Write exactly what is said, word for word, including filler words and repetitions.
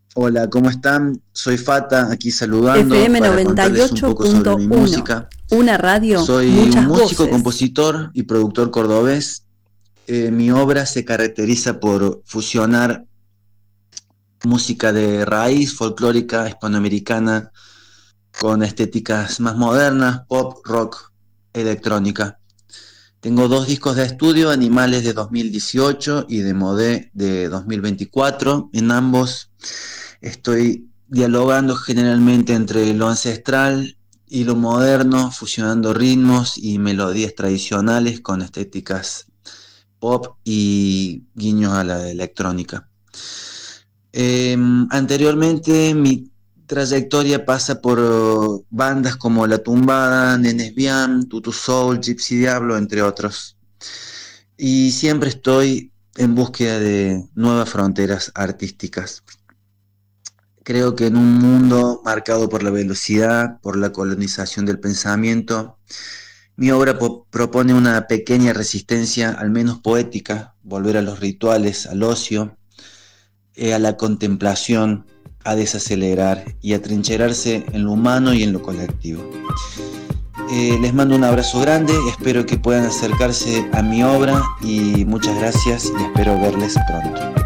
Hola, ¿cómo están? Soy Fata, aquí saludando F M para noventa y contarles un ocho poco sobre punto mi uno, música. una radio, Soy un muchas músico, voces. compositor y productor cordobés. Eh, mi obra se caracteriza por fusionar música de raíz folclórica hispanoamericana con estéticas más modernas, pop, rock, electrónica. Tengo dos discos de estudio, Animales de dos mil dieciocho y de Modé de dos mil veinticuatro. En ambos estoy dialogando generalmente entre lo ancestral y lo moderno, fusionando ritmos y melodías tradicionales con estéticas pop y guiños a la electrónica. Eh, Anteriormente mi trayectoria pasa por uh, bandas como La Tumbada, Nenes Bian, Tutu Soul, Gypsy Diablo, entre otros. Y siempre estoy en búsqueda de nuevas fronteras artísticas. Creo que en un mundo marcado por la velocidad, por la colonización del pensamiento, mi obra po- propone una pequeña resistencia, al menos poética, volver a los rituales, al ocio, eh, a la contemplación, a desacelerar y a trincherarse en lo humano y en lo colectivo. Eh, les mando un abrazo grande, espero que puedan acercarse a mi obra y muchas gracias y espero verles pronto.